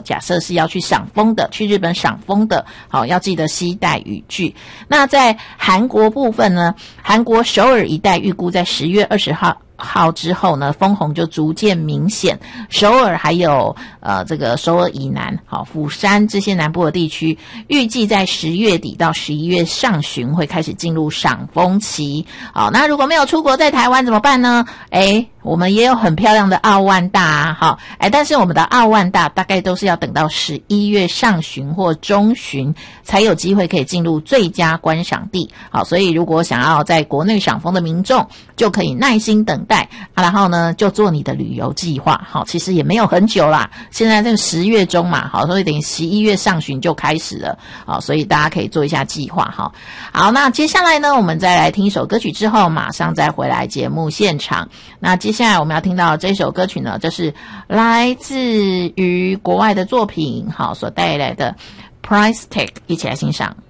假设是要去赏枫的，去日本赏枫的，好，要记得携带雨具。那在韩国部分呢，韩国首尔一带预估在10月20号之后呢，枫红就逐渐明显。首尔还有这个首尔以南，好，釜山这些南部的地区，预计在10月底到11月上旬会开始进入赏枫期。好，那如果没有出国，在台湾怎么办呢？我们也有很漂亮的奥万大啊，好，但是我们的奥万大大概都是要等到11月上旬或中旬才有机会可以进入最佳观赏地。好，所以如果想要在国内赏枫的民众，就可以耐心等待然后呢就做你的旅游计划。好，其实也没有很久啦，现在这个10月中嘛，好，所以等于11月上旬就开始了。好，所以大家可以做一下计划。好，那接下来呢，我们再来听一首歌曲之后，马上再回来节目现场。那接下来我们要听到这首歌曲呢，就是来自于国外的作品，好，所带来的 Price Tag， 一起来欣赏。